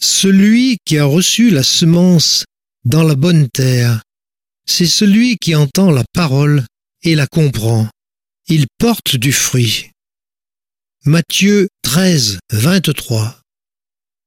Celui qui a reçu la semence dans la bonne terre, c'est celui qui entend la parole et la comprend. Il porte du fruit. Matthieu 13, 23.